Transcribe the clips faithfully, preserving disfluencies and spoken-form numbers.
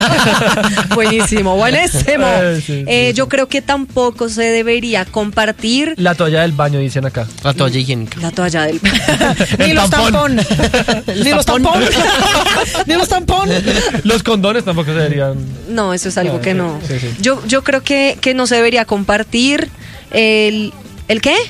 Buenísimo, buenísimo. Eh, sí, eh, sí, yo sí. creo que tampoco se debería compartir La toalla del baño, dicen acá. La toalla higiénica. la toalla del Ni los tampón. Ni los tampón. Ni los tampón. Los condones tampoco se deberían. No, eso es algo Ah, que sí, no. sí, sí. Yo, yo creo que, que no se debería compartir el... ¿El qué?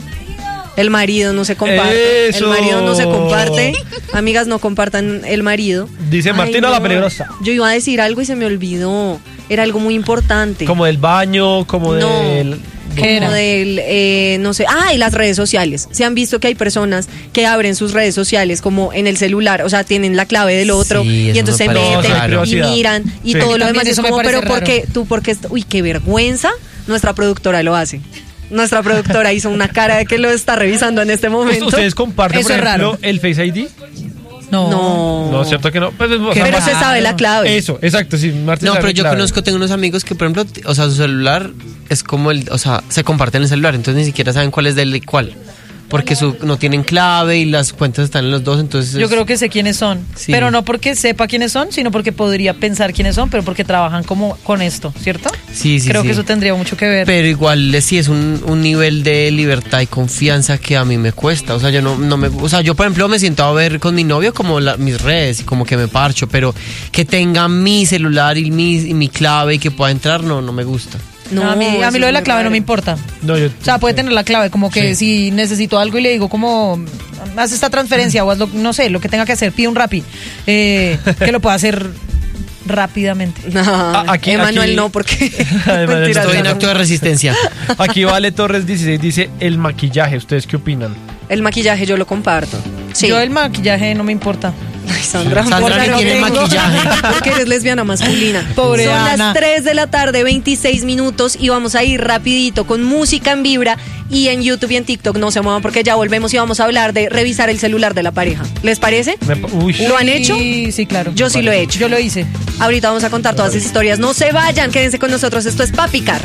El marido no se comparte. Eso. El marido no se comparte. Amigas, no compartan el marido. Dice Ay, Martina no. la peligrosa. Yo iba a decir algo y se me olvidó. Era algo muy importante. Como del baño, como No. del. ¿Qué Como era? del, eh, no sé, ah, y las redes sociales. Se han visto que hay personas que abren sus redes sociales como en el celular, o sea, tienen la clave del otro Sí, y eso entonces me se parece meten raro. y miran y Sí. todo lo También demás es eso me como, parece pero ¿por raro. qué tú, porque uy, qué vergüenza, nuestra productora lo hace. Nuestra productora hizo una cara de que lo está revisando en este momento. ¿Ustedes comparten, Eso por es ejemplo, raro. el Face I D? No. No. No, ¿cierto que no? Pues, o sea, Pero Mar- se sabe la clave. Eso, exacto, sí, Martín. No, sabe pero yo clave. conozco, tengo unos amigos que, por ejemplo, t- o sea, su celular es como el, o sea, se comparten el celular, entonces ni siquiera saben cuál es del y cuál. Porque su, no tienen clave y las cuentas están en los dos, entonces... Yo creo que sé quiénes son, Sí. pero no porque sepa quiénes son, sino porque podría pensar quiénes son, pero porque trabajan como con esto, ¿cierto? Sí, sí, Creo sí. que eso tendría mucho que ver. Pero igual eh, sí es un, un nivel de libertad y confianza que a mí me cuesta. O sea, yo no, no me, o sea, yo por ejemplo me siento a ver con mi novio como la- mis redes y como que me parcho, pero que tenga mi celular y mi, y mi clave y que pueda entrar, no, no me gusta. No, a mí, a eso mí lo de es la muy clave no raro. me importa. No, yo, O sea, puede tener la clave, como que si necesito algo y le digo como, haz esta transferencia o haz lo, no sé, lo que tenga que hacer, pide un Rappi, eh, que lo pueda hacer rápidamente. No, aquí- Emanuel aquí- no, porque Emanuel Mentiras, Estoy en no. acto de resistencia. Aquí Vale Torres dieciséis dice el maquillaje. ¿Ustedes qué opinan? El maquillaje yo lo comparto. Sí. Yo el maquillaje no me importa. Ay, Sandra, Sandra porque ni no tiene tengo. maquillaje. Porque eres lesbiana masculina. Pobre Son Ana. las tres de la tarde, veintiséis minutos, y vamos a ir rapidito con música en vibra, y en YouTube y en TikTok no se muevan porque ya volvemos y vamos a hablar de revisar el celular de la pareja. ¿Les parece? Me pa- uy. ¿Lo han hecho? Sí, sí, claro. Yo sí lo he hecho. Yo lo hice. Ahorita vamos a contar todas esas historias. No se vayan, quédense con nosotros. Esto es Papicar.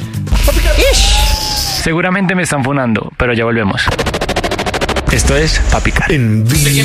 Seguramente me están funando, pero ya volvemos. Esto es Papicar. En Vibra.